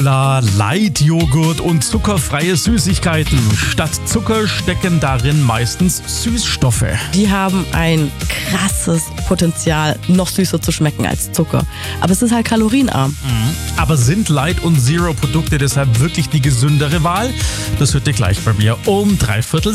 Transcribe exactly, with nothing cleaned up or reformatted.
Light-Joghurt und zuckerfreie Süßigkeiten. Statt Zucker stecken darin meistens Süßstoffe. Die haben ein krasses Potenzial, noch süßer zu schmecken als Zucker. Aber es ist halt kalorienarm. Mhm. Aber sind Light- und Zero-Produkte deshalb wirklich die gesündere Wahl? Das hört ihr gleich bei mir um dreiviertel